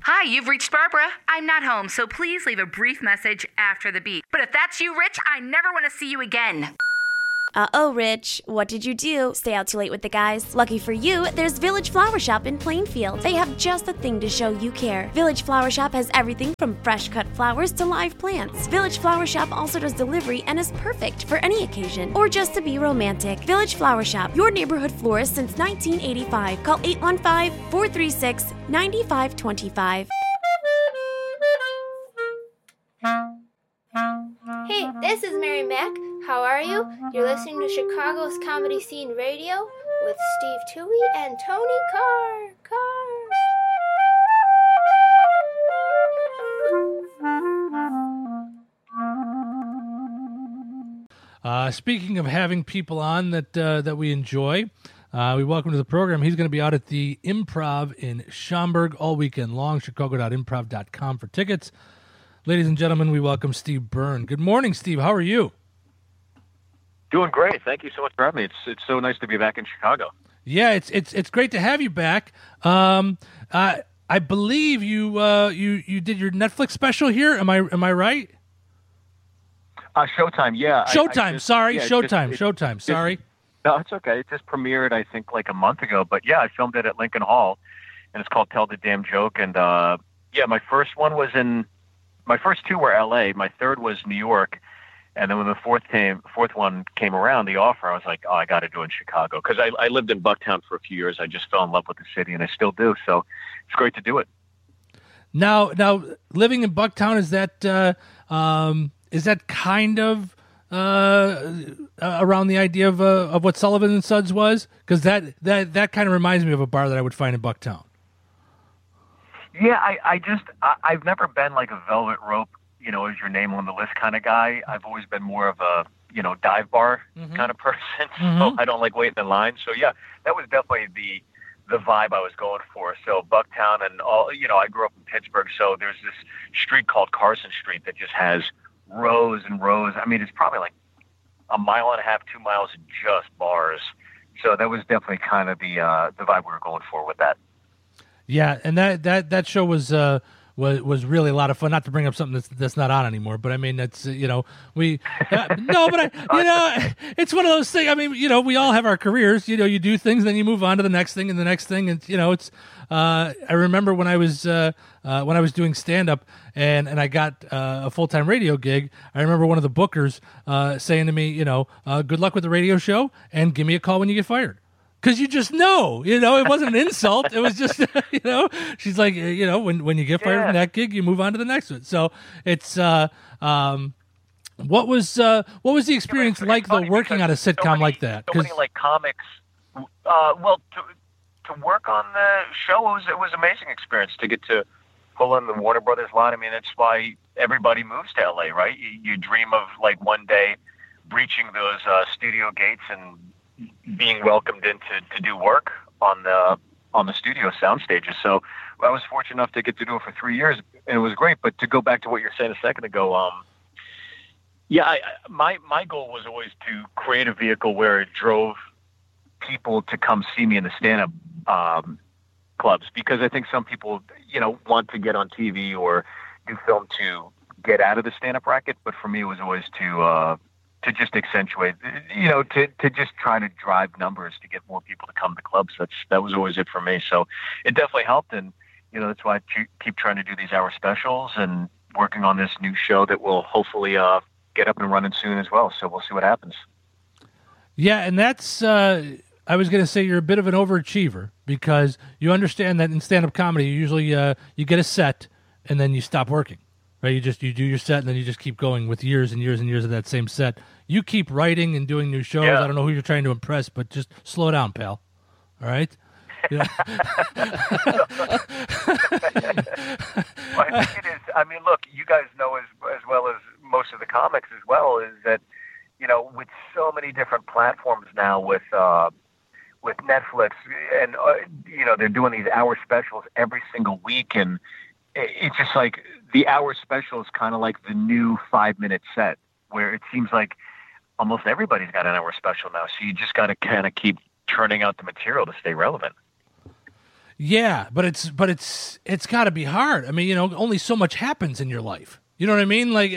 Hi, you've reached Barbara. I'm not home, so please leave a brief message after the beep. But if that's you, Rich, I never want to see you again. Uh-oh, Rich. What did you do? Stay out too late with the guys? Lucky for you, there's Village Flower Shop in Plainfield. They have just the thing to show you care. Village Flower Shop has everything from fresh cut flowers to live plants. Village Flower Shop also does delivery and is perfect for any occasion or just to be romantic. Village Flower Shop, your neighborhood florist since 1985. Call 815-436-9525. Hey, this is Mary Mack. How are you? You're listening to Chicago's Comedy Scene Radio with Steve Toohey and Tony Carr. Speaking of having people on that we enjoy, we welcome to the program. He's going to be out at the Improv in Schaumburg all weekend long. Chicago.improv.com for tickets. Ladies and gentlemen, we welcome Steve Byrne. Good morning, Steve. How are you? Doing great. Thank you so much for having me. It's so nice to be back in Chicago. Yeah, it's great to have you back. I believe you did your Netflix special here. Am I right? Showtime. Yeah. Showtime. Showtime. Sorry. No, it's okay. It just premiered, I think, like a month ago. But yeah, I filmed it at Lincoln Hall, and it's called Tell the Damn Joke. And my first two were L.A. My third was New York. And then when the fourth one came around, the offer, I was like, oh, I got to do it in Chicago. Because I lived in Bucktown for a few years. I just fell in love with the city, and I still do. So it's great to do it. Now, living in Bucktown, is that kind of around the idea of what Sullivan and Suds was? Because that kind of reminds me of a bar that I would find in Bucktown. Yeah, I've never been like a Velvet Rope, is your name on the list kind of guy. I've always been more of a, dive bar kind of person. So I don't like waiting in line. So yeah, that was definitely the vibe I was going for. So Bucktown and all, I grew up in Pittsburgh. So there's this street called Carson Street that just has rows and rows. I mean, it's probably like a mile and a half, 2 miles of just bars. So that was definitely kind of the vibe we were going for with that. Yeah, and that show was really a lot of fun. Not to bring up something that's not on anymore, but I mean that's it's one of those things. I mean, we all have our careers. You do things, then you move on to the next thing and the next thing, and it's. I remember when I was doing stand up and I got a full-time radio gig. I remember one of the bookers saying to me, good luck with the radio show, and give me a call when you get fired. Because you just know, it wasn't an insult. It was just, she's like, when you get fired from that gig, you move on to the next one. So it's, what was the experience like though working on a sitcom like that? So many like comics. To work on the show, it was an amazing experience to get to pull in the Warner Brothers lot. I mean, that's why everybody moves to LA, right? You dream of like one day breaching those studio gates and being welcomed in to do work on the studio sound stages. So I was fortunate enough to get to do it for 3 years, and it was great. But to go back to what you were saying a second ago, my goal was always to create a vehicle where it drove people to come see me in the stand-up clubs, because I think some people, want to get on TV or do film to get out of the stand-up racket. But for me, it was always to just accentuate, to just try to drive numbers to get more people to come to clubs. That was always it for me. So it definitely helped. And, that's why I keep trying to do these hour specials and working on this new show that will hopefully get up and running soon as well. So we'll see what happens. Yeah. And that's, I was going to say you're a bit of an overachiever, because you understand that in stand-up comedy, you usually, you get a set and then you stop working. Right, you do your set and then you just keep going with years and years and years of that same set. You keep writing and doing new shows. Yeah. I don't know who you're trying to impress, but just slow down, pal. All right? Yeah. Well, I think it is. I mean, look, you guys know as well as most of the comics as well, is that, with so many different platforms now with Netflix and, they're doing these hour specials every single week, and it's just like the hour special is kind of like the new 5-minute set, where it seems like almost everybody's got an hour special now. So you just got to kind of keep churning out the material to stay relevant. Yeah, but it's got to be hard. I mean, only so much happens in your life. You know what I mean? Like,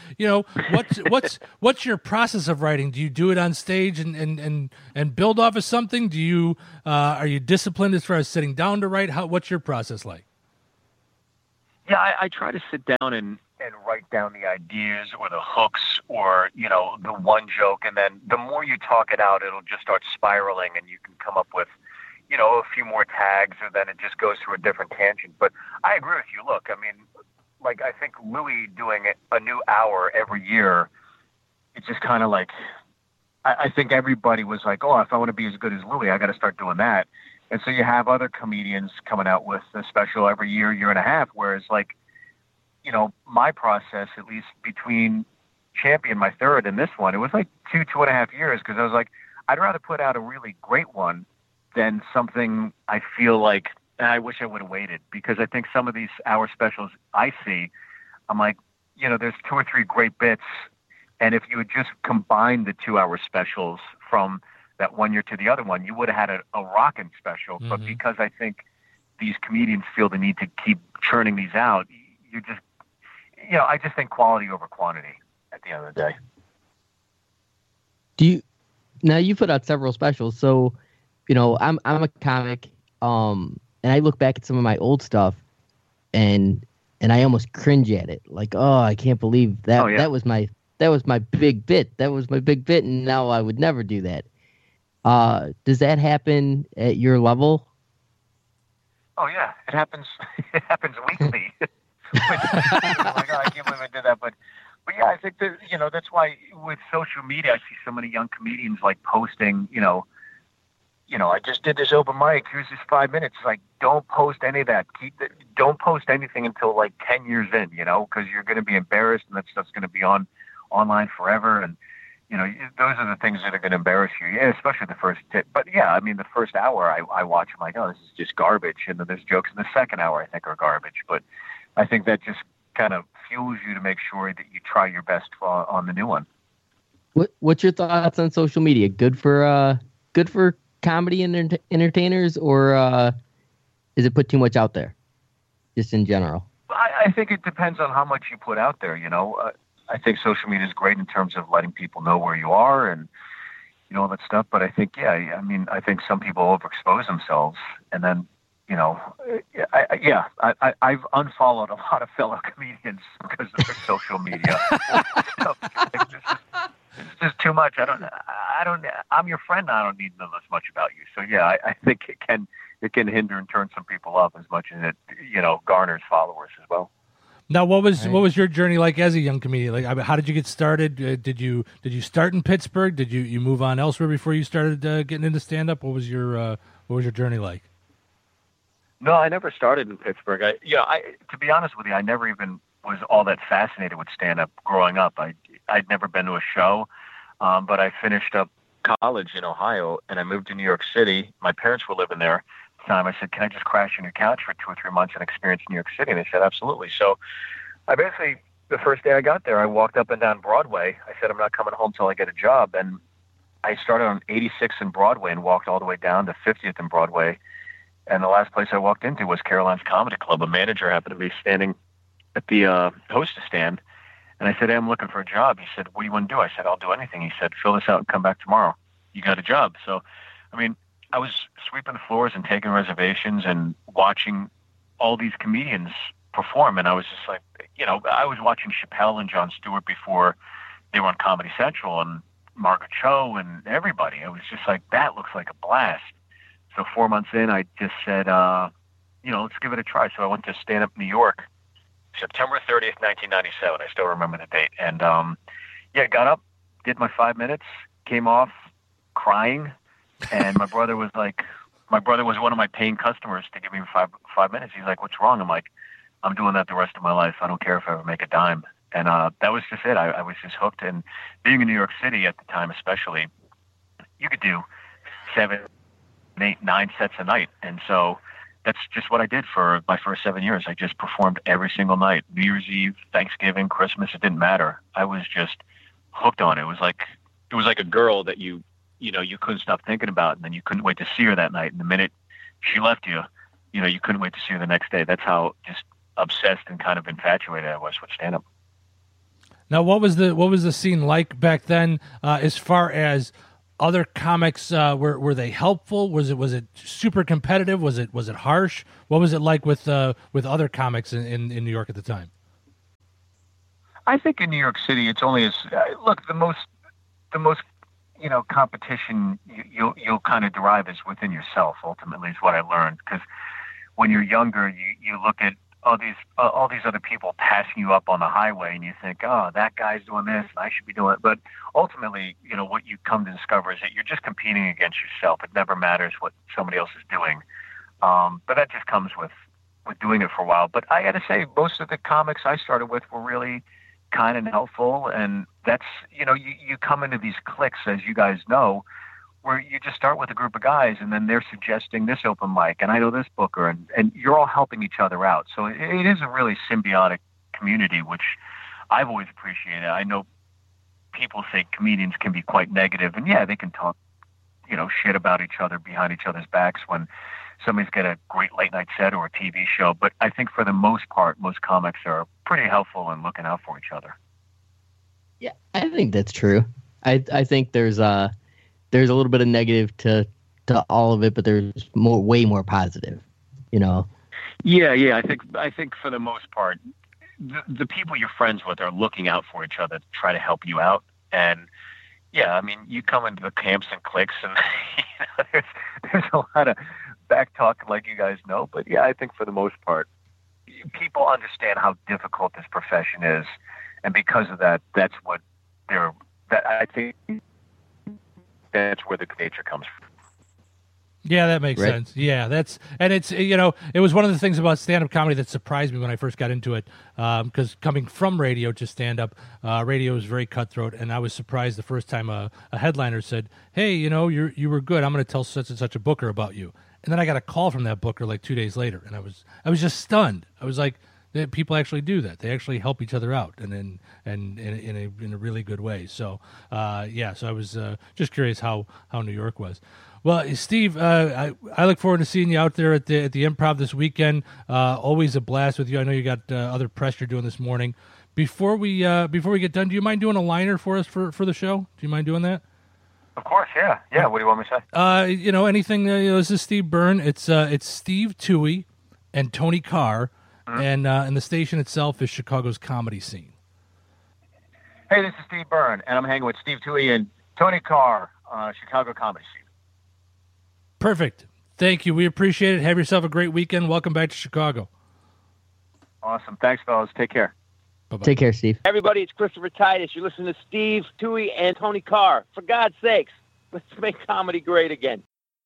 what's your process of writing? Do you do it on stage and build off of something? Do you are you disciplined as far as sitting down to write? What's your process like? Yeah, I try to sit down and write down the ideas or the hooks or, the one joke. And then the more you talk it out, it'll just start spiraling and you can come up with, a few more tags, or then it just goes through a different tangent. But I agree with you. Look, I mean, like, I think Louis doing a new hour every year, it's just kind of like, I think everybody was like, oh, if I want to be as good as Louis, I got to start doing that. And so you have other comedians coming out with a special every year and a half, whereas, like, my process, at least between Champion, my third, and this one, it was like 2.5 years, because I was like, I'd rather put out a really great one than something I feel like I wish I would have waited, because I think some of these hour specials I see, I'm like, there's 2 or 3 great bits, and if you had just combined the 2-hour specials from that one year to the other one, you would have had a rockin' special. Mm-hmm. But because I think these comedians feel the need to keep churning these out, you just, I just think quality over quantity at the end of the day. Now you put out several specials, so I'm a comic, and I look back at some of my old stuff, and I almost cringe at it, like, oh, I can't believe that. Oh, yeah. That was my big bit. That was my big bit, and now I would never do that. Does that happen at your level? Oh yeah, it happens. It happens weekly. Like, oh, I can't believe I did that, but yeah, I think that that's why with social media, I see so many young comedians like posting, I just did this open mic. Here's this 5 minutes. It's like, don't post any of that. Don't post anything until like 10 years in, because you're going to be embarrassed, and that stuff's going to be online forever. And those are the things that are going to embarrass you, yeah, especially the first tip. But yeah, I mean, the first hour I watch, I'm like, oh, this is just garbage. And then there's jokes in the second hour I think are garbage. But I think that just kind of fuels you to make sure that you try your best on the new one. What's your thoughts on social media? Good for comedy and entertainers, or is it put too much out there, just in general? I think it depends on how much you put out there. I think social media is great in terms of letting people know where you are and all that stuff. But I think, I think some people overexpose themselves, and then I've unfollowed a lot of fellow comedians because of their social media. It's just too much. I'm your friend. I don't need to know as much about you. So yeah, I think it can hinder and turn some people off as much as it, garners followers as well. Now, what was your journey like as a young comedian? Like, how did you get started? Did you start in Pittsburgh? Did you move on elsewhere before you started getting into stand up? What was your journey like? No, I never started in Pittsburgh. To be honest with you, I never even was all that fascinated with stand up growing up. I'd never been to a show, but I finished up college in Ohio and I moved to New York City. My parents were living there. Time I said, can I just crash on your couch for 2 or 3 months and experience New York City? And they said, absolutely. So I basically, the first day I got there, I walked up and down Broadway. I said, I'm not coming home till I get a job. And I started on 86th and Broadway and walked all the way down to 50th and Broadway. And the last place I walked into was Caroline's Comedy Club. A manager happened to be standing at the hostess stand. And I said, hey, I'm looking for a job. He said, what do you want to do? I said, I'll do anything. He said, fill this out and come back tomorrow. You got a job. So, I was sweeping the floors and taking reservations and watching all these comedians perform. And I was just like, I was watching Chappelle and Jon Stewart before they were on Comedy Central, and Margaret Cho and everybody. I was just like, that looks like a blast. So 4 months in, I just said, let's give it a try. So I went to Stand Up New York, September 30th, 1997. I still remember the date. And got up, did my 5 minutes, came off crying. And my brother was one of my paying customers to give me 5 minutes. He's like, what's wrong? I'm like, I'm doing that the rest of my life. I don't care if I ever make a dime. And that was just it. I was just hooked. And being in New York City at the time, especially, you could do 7, 8, 9 sets a night. And so that's just what I did for my first 7 years. I just performed every single night, New Year's Eve, Thanksgiving, Christmas. It didn't matter. I was just hooked on it. It was like a girl that you couldn't stop thinking about, and then you couldn't wait to see her that night. And the minute she left you, you couldn't wait to see her the next day. That's how just obsessed and kind of infatuated I was with stand-up. Now, what was the scene like back then, as far as other comics? Were they helpful? Was it super competitive? Was it harsh? What was it like with other comics in New York at the time? I think in New York City, it's only as look, the most competition you'll kind of derive is within yourself. Ultimately, is what I learned, because when you're younger, you look at all these other people passing you up on the highway, and you think, oh, that guy's doing this, and I should be doing it. But ultimately, what you come to discover is that you're just competing against yourself. It never matters what somebody else is doing. But that just comes with doing it for a while. But I got to say, most of the comics I started with were really kind and helpful, and that's you come into these cliques, as you guys know, where you just start with a group of guys, and then they're suggesting this open mic, and I know this booker, and you're all helping each other out. So it is a really symbiotic community, which I've always appreciated. I know people say comedians can be quite negative, and yeah, they can talk shit about each other behind each other's backs when somebody's got a great late night set or a TV show. But I think for the most part, most comics are pretty helpful and looking out for each other. Yeah, I think that's true. I think there's a little bit of negative to all of it, but there's way more positive, Yeah. I think for the most part, the people you're friends with are looking out for each other to try to help you out. And yeah, I mean, you come into the camps and cliques, and there's a lot of back talk, like you guys know. But yeah, I think for the most part, people understand how difficult this profession is, and because of that, I think that's where the nature comes from. Yeah, that makes sense. Yeah, it's it was one of the things about stand-up comedy that surprised me when I first got into it, because coming from radio to stand-up, radio is very cutthroat, and I was surprised the first time a headliner said, "Hey, you were good. I'm going to tell such and such a booker about you." And then I got a call from that booker like 2 days later, and I was just stunned. I was like, people actually do that. They actually help each other out, and in a really good way. So so I was just curious how New York was. Well, Steve, I look forward to seeing you out there at the Improv this weekend. Always a blast with you. I know you got other press you're doing this morning. Before we get done, do you mind doing a liner for us for the show? Do you mind doing that? Of course, yeah. What do you want me to say? Anything. This is Steve Byrne. It's Steve Toohey and Tony Carr, and the station itself is Chicago's comedy scene. Hey, this is Steve Byrne, and I'm hanging with Steve Toohey and Tony Carr, Chicago comedy scene. Perfect. Thank you. We appreciate it. Have yourself a great weekend. Welcome back to Chicago. Awesome. Thanks, fellas. Take care. Bye-bye. Take care, Steve. Everybody, it's Christopher Titus. You're listening to Steve Toohey and Tony Carr. For God's sakes, let's make comedy great again.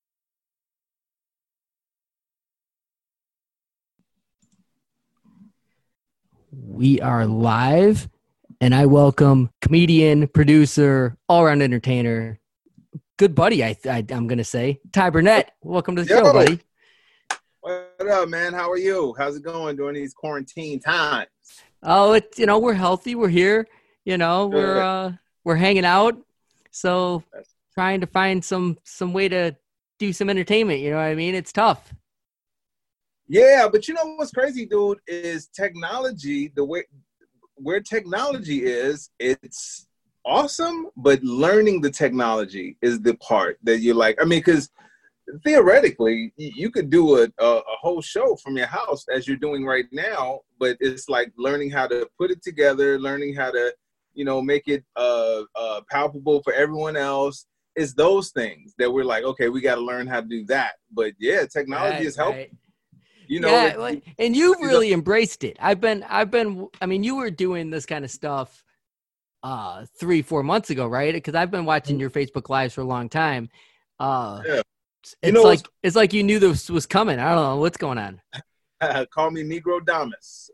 We are live, and I welcome comedian, producer, all-around entertainer, good buddy, I'm going to say, Ty Burnett. Welcome to the show, buddy. What up, man? How are you? How's it going during these quarantine times? Oh, we're healthy. We're here. We're hanging out. So trying to find some way to do some entertainment. You know what I mean? It's tough. Yeah, but you know what's crazy, dude, is technology, the way where technology is, it's awesome, but learning the technology is the part that you're like, I mean, because theoretically, you could do a whole show from your house as you're doing right now, but it's like learning how to put it together, learning how to, make it palpable for everyone else. It's those things that we're like, okay, we got to learn how to do that. But yeah, technology is helping. Right. And you've really embraced it. I've been, I mean, you were doing this kind of stuff 3-4 months ago, right? Because I've been watching your Facebook Lives for a long time. Yeah. It's like you knew this was coming. I don't know what's going on. Call me Negro Damas.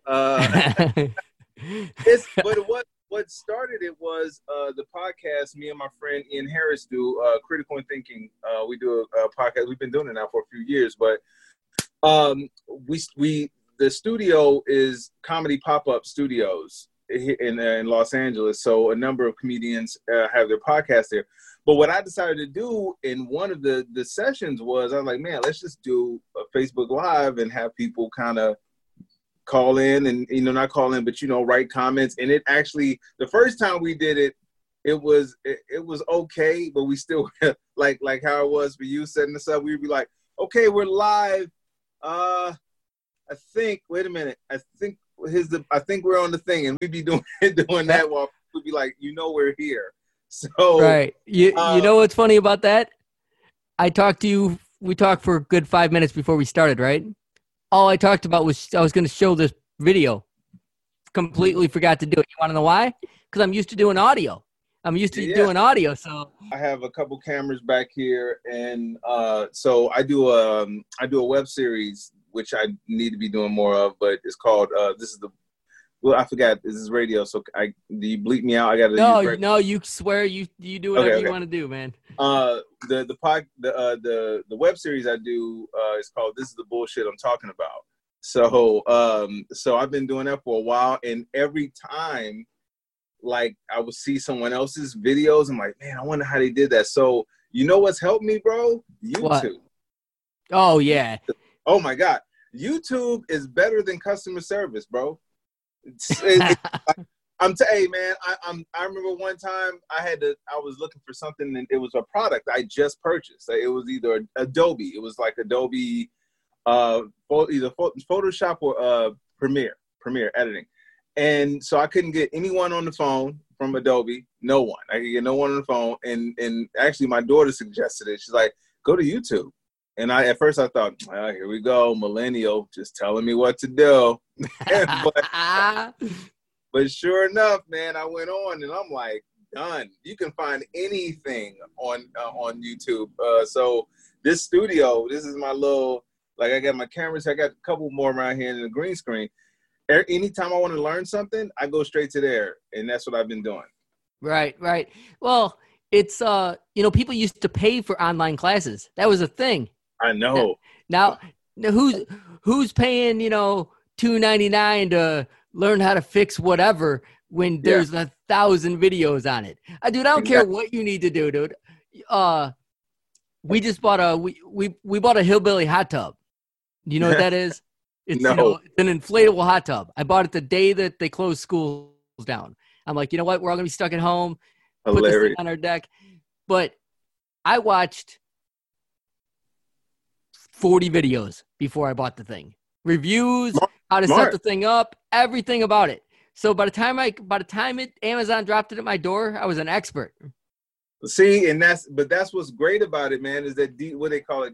What started it was the podcast me and my friend Ian Harris do, Critical and Thinking. We do a podcast. We've been doing it now for a few years, but the studio is Comedy Pop-Up Studios in Los Angeles. So a number of comedians have their podcast there. But what I decided to do in one of the sessions was, I was like, man, let's just do a Facebook Live and have people kind of call in and, not call in, but, write comments. And it actually, the first time we did it, it was okay, but we still, like how it was for you setting this up, we'd be like, okay, we're live. I think we're on the thing, and we'd be doing that while we'd be like, we're here. So right. You know what's funny about that? I talked to you. We talked for a good 5 minutes before we started, right? All I talked about was I was going to show this video. Completely forgot to do it. You want to know why? Because I'm used to doing audio. Doing audio. So I have a couple cameras back here, and so I do a web series which I need to be doing more of, but it's called I forgot. This is radio, so do you bleep me out? I got to. No. You swear you do whatever you want to do, man. The web series I do is called "This Is the Bullshit I'm Talking About." So I've been doing that for a while, and every time, like, I would see someone else's videos, I'm like, man, I wonder how they did that. So you know what's helped me, bro? YouTube. What? Oh yeah. Oh my God, YouTube is better than customer service, bro. Hey man, I remember one time I was looking for something, and it was a product I just purchased. It was either Adobe. It was like Adobe, either Photoshop or Premiere editing. And so I couldn't get anyone on the phone from Adobe. No one. I could get no one on the phone. And actually, my daughter suggested it. She's like, go to YouTube. And at first I thought, here we go, millennial, just telling me what to do. But sure enough, man, I went on and I'm like, done. You can find anything on YouTube. So this studio, this is my little, like, I got my cameras. I got a couple more around here in the green screen. Anytime I want to learn something, I go straight to there. And that's what I've been doing. Right. Well, it's, people used to pay for online classes. That was a thing. I know. Now who's paying, $2.99 to learn how to fix whatever when there's 1,000 videos on it? Dude, I don't care what you need to do, dude. We just bought we bought a hillbilly hot tub. You know what that is? It's, no. It's an inflatable hot tub. I bought it the day that they closed schools down. I'm like, you know what? We're all gonna be stuck at home. Put this thing on our deck. But I watched 40 videos before I bought the thing. Reviews, how to set the thing up, everything about it. So by the time Amazon dropped it at my door, I was an expert. See, and that's what's great about it, man, is that what they call it,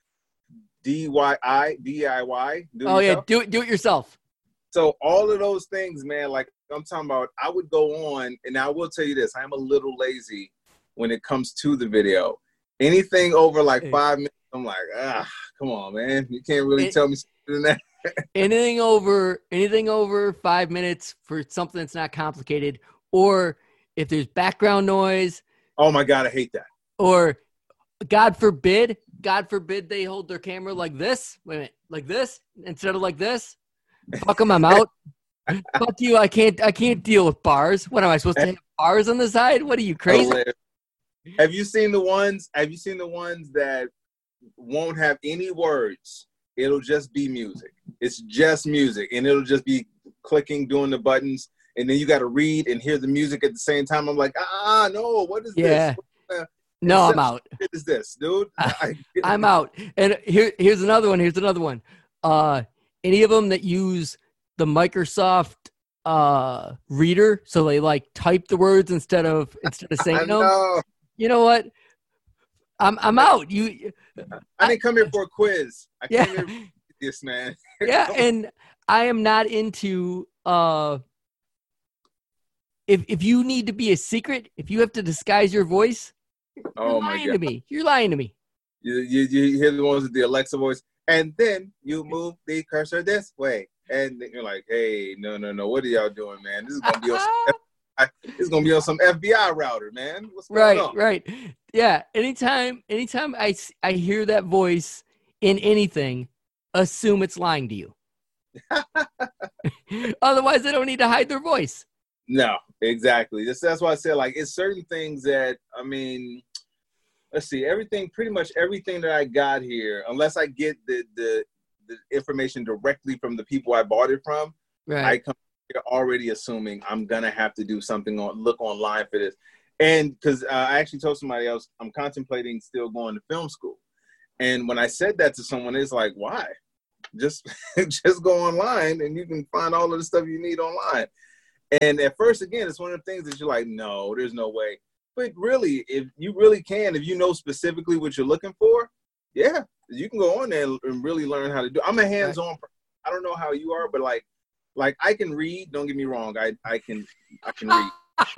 DIY. Do it yourself. So all of those things, man, like I'm talking about, I would go on, and I will tell you this, I'm a little lazy when it comes to the video. Anything over like 5 minutes, I'm like, come on, man. You can't really tell me something that. anything over 5 minutes for something that's not complicated, or if there's background noise. Oh my God, I hate that. Or God forbid they hold their camera like this. Wait a minute, like this instead of like this. Fuck them, I'm out. Fuck you, I can't deal with bars. What am I supposed to have bars on the side? What are you, crazy? Have you seen the ones that won't have any words? It'll just be music. It's just music, and it'll just be clicking, doing the buttons, and then you got to read and hear the music at the same time. I'm like, no, what is this? No, I'm out. What is this, dude? I'm out. And here's another one. Any of them that use the Microsoft reader, so they like type the words instead of saying them. You know what? I'm out. I didn't come here for a quiz. I came here for this, man. Yeah, and I am not into if you need to be a secret, if you have to disguise your voice, you're lying to me. You're lying to me. You hear the ones with the Alexa voice, and then you move the cursor this way, and then you're like, hey, no, what are y'all doing, man? This is gonna be on some FBI router, man. What's going on? Right. Yeah. Anytime I hear that voice in anything, assume it's lying to you. Otherwise, they don't need to hide their voice. No, exactly. That's why I said, like, it's certain things that, I mean, let's see, pretty much everything that I got here, unless I get the information directly from the people I bought it from, Right. I come here already assuming I'm gonna have to do something look online for this. And because I actually told somebody else, I'm contemplating still going to film school. And when I said that to someone, it's like, why? Just go online and you can find all of the stuff you need online. And at first, again, it's one of the things that you're like, no, there's no way. But really, if you really can, if you know specifically what you're looking for, yeah, you can go on there and really learn how to do. I'm a hands-on person. I don't know how you are, but like I can read. Don't get me wrong. I can read.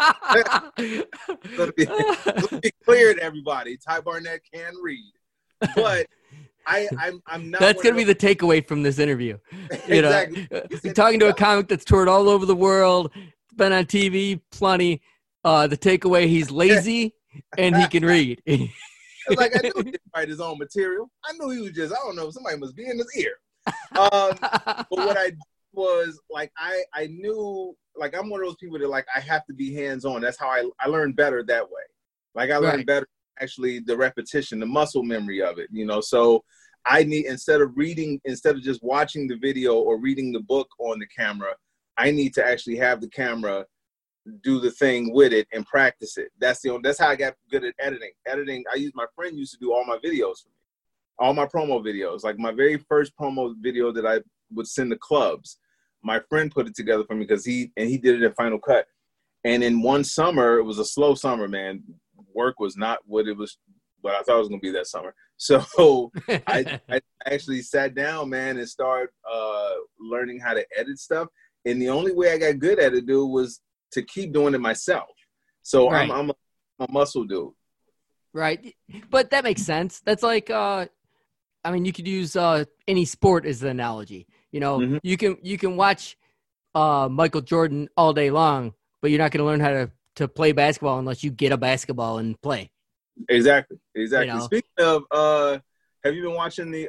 Let me be clear to everybody. Ty Barnett can read, but I'm not. That's gonna be the takeaway from this interview. You Exactly. know, you're talking to a comic that's toured all over the world, been on TV plenty. The takeaway: he's lazy and he can read. Like, I knew he didn't write his own material. I knew he was just, I don't know, somebody must be in his ear. But what I did was, like, I knew, like, I'm one of those people that, like, I have to be hands-on. That's how I learn better that way. Like, I learn better, actually, the repetition, the muscle memory of it, you know? So I need, instead of just watching the video or reading the book on the camera, I need to actually have the camera do the thing with it and practice it. That's how I got good at editing. My friend used to do all my videos for me, all my promo videos. Like my very first promo video that I would send to clubs, my friend put it together for me because he did it in Final Cut. And in one summer, it was a slow summer, man. Work was not what I thought it was going to be that summer. So I actually sat down, man, and started learning how to edit stuff. And the only way I got good at it, dude, was to keep doing it myself. So I'm a muscle dude. Right. But that makes sense. That's like, I mean, you could use any sport as the analogy. You know, you can watch Michael Jordan all day long, but you're not going to learn how to play basketball unless you get a basketball and play. Exactly. You know? Speaking of, have you been watching the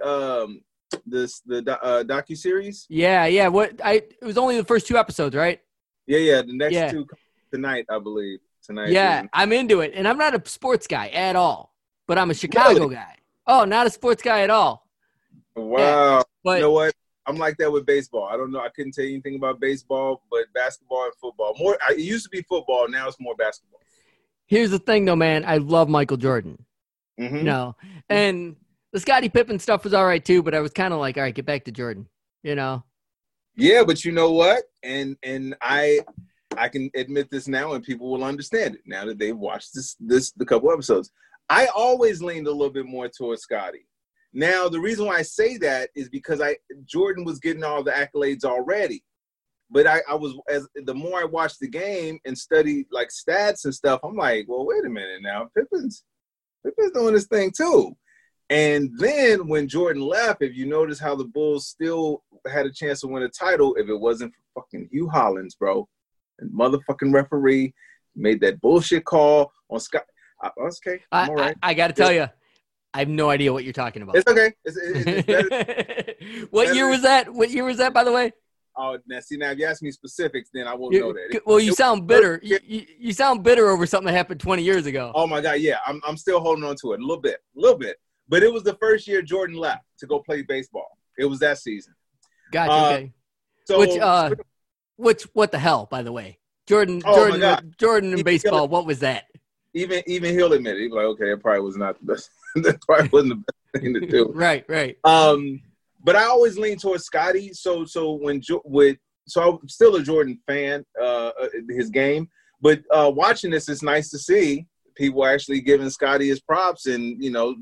docuseries? Yeah. It was only the first 2 episodes, right? Yeah. The next 2 tonight, I believe. Tonight. Yeah, I'm into it. And I'm not a sports guy at all, but I'm a Chicago guy. Oh, not a sports guy at all. Wow. Yeah, but, you know what? I'm like that with baseball. I don't know. I couldn't tell you anything about baseball, but basketball and football. It used to be football. Now it's more basketball. Here's the thing, though, man. I love Michael Jordan. You know, and the Scottie Pippen stuff was all right, too, but I was kind of like, all right, get back to Jordan, you know? Yeah, but you know what? And I can admit this now, and people will understand it now that they've watched the couple episodes. I always leaned a little bit more towards Scottie. Now, the reason why I say that is because Jordan was getting all the accolades already. But the more I watched the game and studied like stats and stuff, I'm like, well, wait a minute now. Pippen's doing this thing too. And then when Jordan left, if you notice how the Bulls still had a chance to win a title, if it wasn't for fucking Hugh Hollins, bro, and motherfucking referee made that bullshit call on Scott. Okay, I'm all right. I got to tell you, I have no idea what you're talking about. It's okay. It's better. What year was that? What year was that, by the way? Oh, now if you ask me specifics, then I won't know that. Well, you sound bitter. You sound bitter over something that happened 20 years ago. Oh my God, yeah, I'm still holding on to it a little bit. But it was the first year Jordan left to go play baseball. It was that season. Gotcha. Okay. So, what the hell? By the way, Jordan in baseball. What was that? Even he'll admit it. He's like, okay, it probably was not the best. That probably wasn't the best thing to do. Right. But I always lean towards Scottie. So I'm still a Jordan fan. His game, but watching this, it's nice to see people actually giving Scottie his props and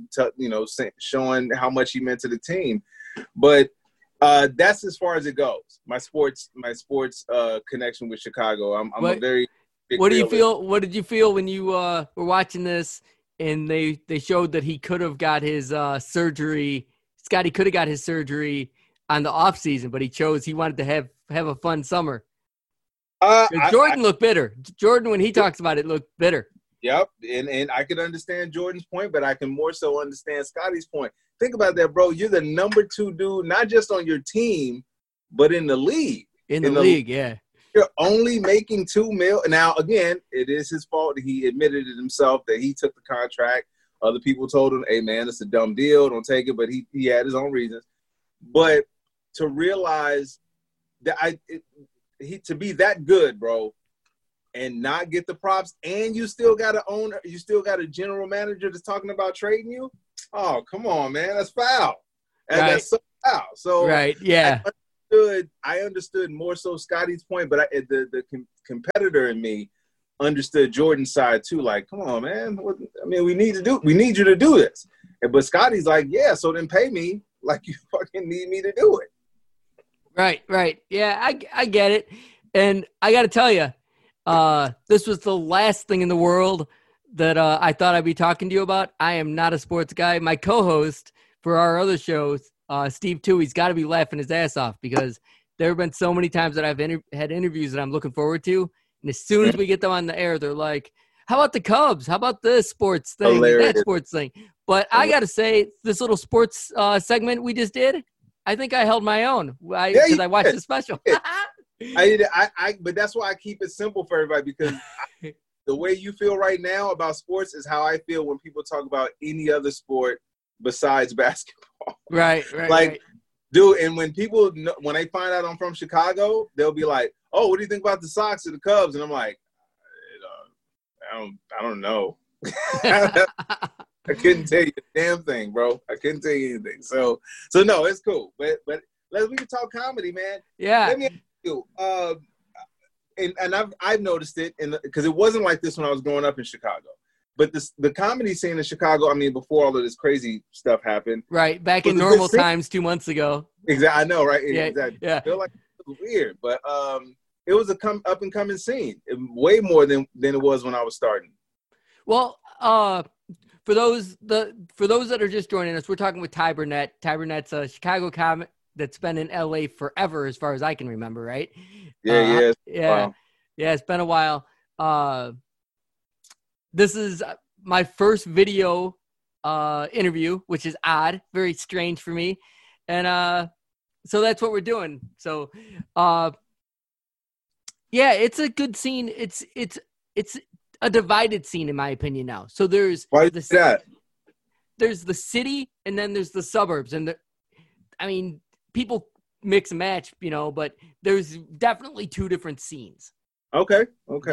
showing how much he meant to the team. But that's as far as it goes. My sports connection with Chicago. I'm a very big What did you feel when you were watching this and they showed that he could have got his surgery? Scottie could have got his surgery on the off season, but he wanted to have a fun summer. Jordan looked bitter. Jordan, when he talks about it, looked bitter. Yep, and I can understand Jordan's point, but I can more so understand Scottie's point. Think about that, bro. You're the number 2 dude, not just on your team, but in the league. In the league, yeah. You're only making $2 million. Now, again, it is his fault. He admitted it himself that he took the contract Other people told him, hey, man, it's a dumb deal. Don't take it. But he had his own reasons. But to realize that to be that good, bro, and not get the props, and you still got an owner, you still got a general manager that's talking about trading you. Oh, come on, man, that's foul. That's so foul. So right, yeah. I understood more so Scotty's point, but the competitor in me understood Jordan's side too. Like, come on, man. We need you to do this. But Scotty's like, yeah, so then pay me like you fucking need me to do it. Right. Yeah, I get it. And I got to tell you, this was the last thing in the world that I thought I'd be talking to you about. I am not a sports guy. My co-host for our other shows, Steve Toohey's got to be laughing his ass off because there have been so many times that I've had interviews that I'm looking forward to. And as soon as we get them on the air, they're like, how about the Cubs? How about this sports thing? Hilarious. That sports thing? But I got to say, this little sports segment we just did, I think I held my own because I watched the special. But that's why I keep it simple for everybody, because the way you feel right now about sports is how I feel when people talk about any other sport besides basketball. Right. Dude, and when people when they find out I'm from Chicago, they'll be like, "Oh, what do you think about the Sox or the Cubs?" And I'm like, I don't know. I couldn't tell you a damn thing, bro. I couldn't tell you anything. So no, it's cool. But we can talk comedy, man. Yeah. Let me ask you, and I've noticed it, because it wasn't like this when I was growing up in Chicago. But the comedy scene in Chicago, I mean, before all of this crazy stuff happened. Right, back in normal times 2 months ago. Exactly, I know, right? Yeah, exactly. Yeah. I feel like it was weird, but it was a up and coming scene, way more than it was when I was starting. Well, for those that are just joining us, we're talking with Ty Burnett. Ty Burnett's a Chicago comic that's been in LA forever, as far as I can remember, right? Yeah. Wow. Yeah, it's been a while. This is my first video interview, which is odd, very strange for me. And so that's what we're doing. So yeah, it's a good scene. It's a divided scene, in my opinion, now. So there's there's the city, and then there's the suburbs. And people mix and match, but there's definitely two different scenes. Okay.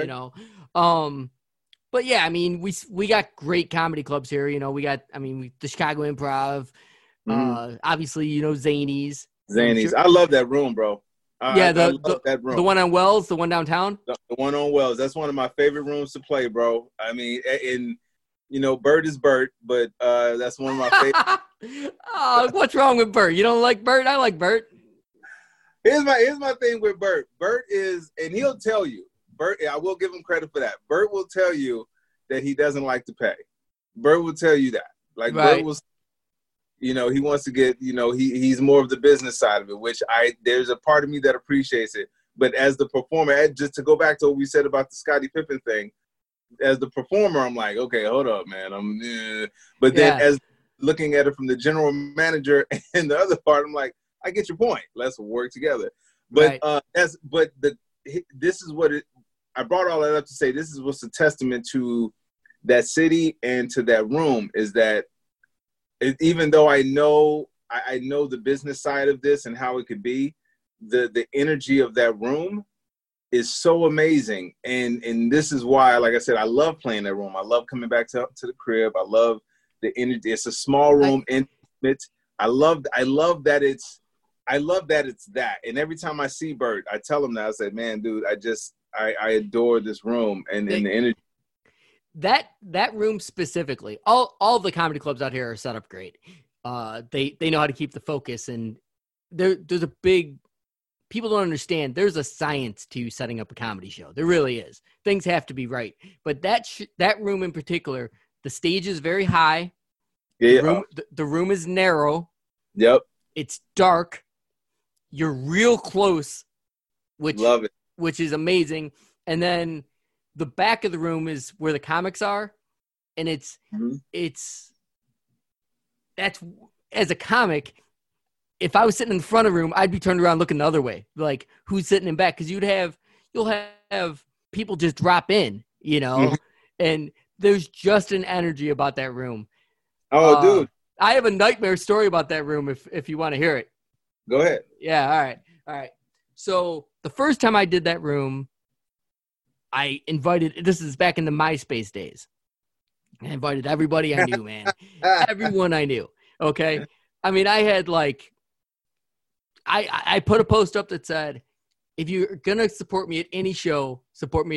But yeah, we got great comedy clubs here. We got, the Chicago Improv, obviously, Zanies. Zanies. I love that room, bro. I love that room. The one on Wells, the one downtown? The one on Wells. That's one of my favorite rooms to play, bro. Bert is Bert, but that's one of my favorite. Oh, what's wrong with Bert? You don't like Bert? I like Bert. Here's my thing with Bert. Bert is, and he'll tell you, Bert, I will give him credit for that. Bert will tell you that he doesn't like to pay. Bert will tell you that. Like, right. Bert will, he wants to get, he's more of the business side of it, which there's a part of me that appreciates it. But as the performer, just to go back to what we said about the Scottie Pippen thing, as the performer, I'm like, okay, hold up, man. But then as looking at it from the general manager and the other part, I'm like, I get your point. Let's work together. But right. This is what I brought all that up to say. This is what's a testament to that city and to that room, is that even though I know the business side of this and how it could be, the energy of that room is so amazing. And this is why, like I said, I love playing that room. I love coming back to the crib. I love the energy. It's a small room, intimate. I love that it's that. And every time I see Bert, I tell him that. I say, man, dude, I adore this room and the energy. That room specifically, all the comedy clubs out here are set up great. They know how to keep the focus, and there's a big, people don't understand, there's a science to setting up a comedy show. There really is. Things have to be right. But that room in particular, the stage is very high. Yeah. The room is narrow. Yep. It's dark. You're real close, love it, which is amazing. And then the back of the room is where the comics are, and it's that's, as a comic, if I was sitting in the front of the room, I'd be turned around looking the other way, like who's sitting in back, because you'll have people just drop in, and there's just an energy about that room. Oh, dude. I have a nightmare story about that room if you want to hear it. Go ahead. Yeah, all right. So the first time I did that room, I invited, this is back in the MySpace days. I invited everybody I knew, man. Everyone I knew. Okay. I mean, I had like, I put a post up that said, if you're going to support me at any show, support me